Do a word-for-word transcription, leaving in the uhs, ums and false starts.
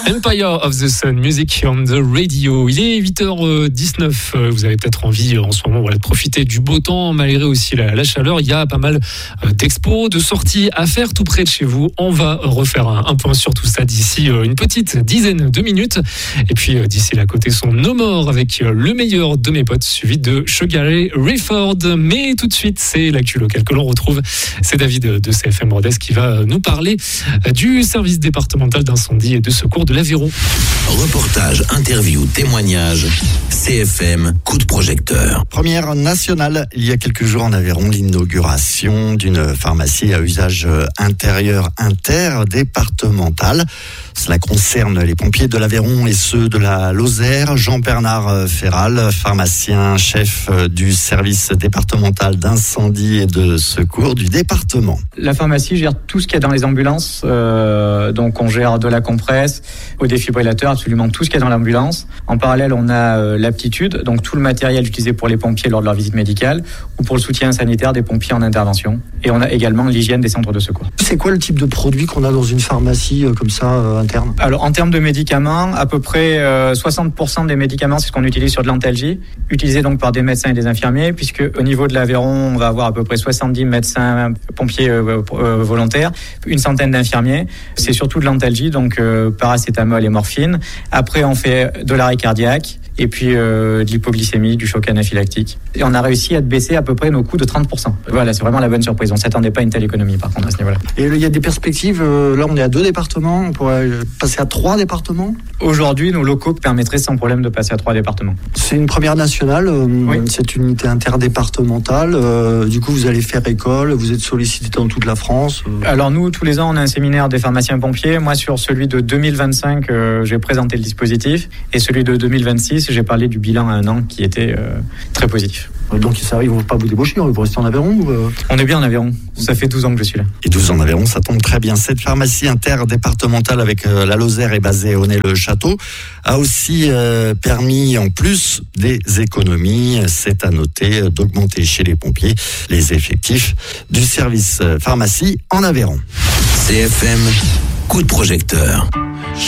Empire of the Sun, music on the radio. Il est huit heures dix-neuf. Vous avez peut-être envie en ce moment voilà, de profiter du beau temps, malgré aussi la, la chaleur. Il y a pas mal d'expos, de sorties à faire tout près de chez vous. On va refaire un, un point sur tout ça d'ici une petite dizaine de minutes. Et puis d'ici là, côté son No More avec le meilleur de mes potes, suivi de Sugar Ray Rayford. Mais tout de suite, c'est l'actu locale que l'on retrouve. C'est David de C F M Rodez qui va nous parler du service départemental d'incendie et de secours de l'Aveyron. Reportage, interview, témoignage, C F M, coup de projecteur. Première nationale, il y a quelques jours en Aveyron, l'inauguration d'une pharmacie à usage intérieur interdépartemental. Cela concerne les pompiers de l'Aveyron et ceux de la Lozère. Jean-Bernard Ferral, pharmacien, chef du service départemental d'incendie et de secours du département. La pharmacie gère tout ce qu'il y a dans les ambulances. Euh, donc on gère de la compresse au défibrillateur, absolument tout ce qu'il y a dans l'ambulance. En parallèle, on a euh, l'aptitude, donc tout le matériel utilisé pour les pompiers lors de leur visite médicale ou pour le soutien sanitaire des pompiers en intervention. Et on a également l'hygiène des centres de secours. C'est quoi le type de produit qu'on a dans une pharmacie euh, comme ça euh, interne ? Alors en termes de médicaments, à peu près euh, soixante pour cent des médicaments, c'est ce qu'on utilise sur de l'antalgie, utilisé donc par des médecins et des infirmiers, puisque au niveau de l'Aveyron, on va avoir à peu près soixante-dix médecins, pompiers euh, euh, volontaires, une centaine d'infirmiers. C'est surtout de l'antalgie, donc euh, paracétamol et morphine. Après, on fait de l'arrêt cardiaque. Et puis euh, de l'hypoglycémie, du choc anaphylactique. Et on a réussi à baisser à peu près nos coûts de trente pour cent. Voilà, c'est vraiment la bonne surprise. On ne s'attendait pas à une telle économie par contre à ce niveau-là. Et il y a des perspectives, euh, là on est à deux départements, on pourrait passer à trois départements ? Aujourd'hui, nos locaux permettraient sans problème de passer à trois départements. C'est une première nationale, euh, oui. Cette unité interdépartementale. Euh, du coup, vous allez faire école, vous êtes sollicité dans toute la France. Euh... Alors nous, tous les ans, on a un séminaire des pharmaciens pompiers. Moi, sur celui de deux mille vingt-cinq, euh, j'ai présenté le dispositif. Et celui de deux mille vingt-six, j'ai parlé du bilan à un an qui était euh, très positif. Donc ça arrive, ils ne vont pas vous débaucher, vous restez en Aveyron ou euh... On est bien en Aveyron, ça fait douze ans que je suis là. Et douze ans en Aveyron, ça tombe très bien. Cette pharmacie interdépartementale avec euh, la Lozère est basée à Aunay-le-Château, a aussi euh, permis en plus des économies, c'est à noter, d'augmenter chez les pompiers les effectifs du service euh, pharmacie en Aveyron. C F M, coup de projecteur.